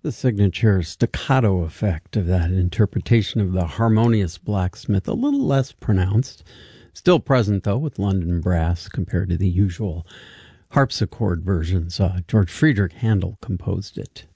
The signature staccato effect of that interpretation of the harmonious blacksmith, a little less pronounced. Still present, though, with London brass compared to the usual harpsichord versions. George Friedrich Handel composed it.